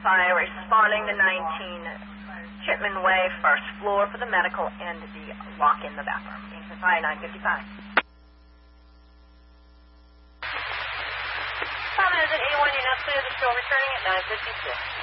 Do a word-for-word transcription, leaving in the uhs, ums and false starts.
Fire, responding to nineteen Chipman Way, first floor for the medical and the lock in the bathroom. Kingston Fire, nine fifty-five. Common is at eighty-one, you're not clear of the show, returning at nine fifty-six.